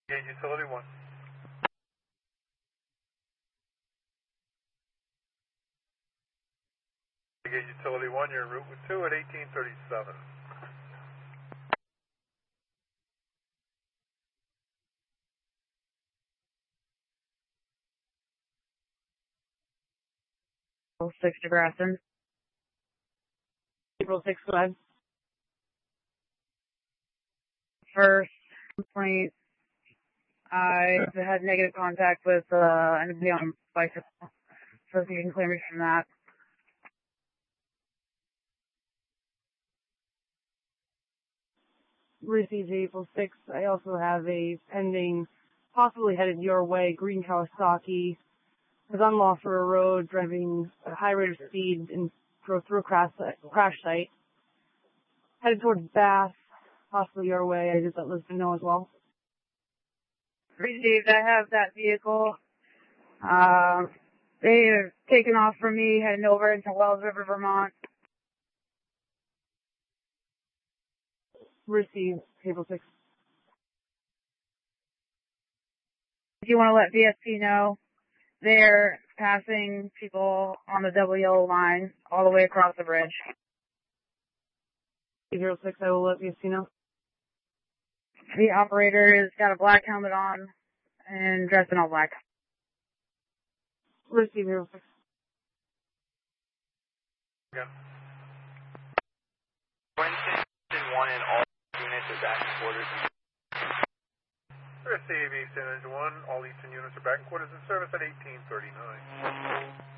Gauge Utility 1. Gauge Utility 1, you're en route with 2 at 1837. April 6 to Grafton. April 6, go ahead. First complaint, I had negative contact with anybody on bicycle, so if you can clear me from that. Received April 6. I also have a pending, possibly headed your way, green Kawasaki, was on Lawford Road, driving at a high rate of speed and drove through a crash site. Headed towards Bath, possibly your way. I just let Lisbon know as well. Received. I have that vehicle. They have taken off from me, heading over into Wells River, Vermont. Received April 6. If you want to let VSP know, they're passing people on the double yellow line all the way across the bridge. 06, I will let VSP know. The operator has got a black helmet on and dressed in all black. Receive 06. Yeah. Winston 1 and all units are back in quarters. Receive Eastern 1, all Eastern units are back in quarters in service at 1839.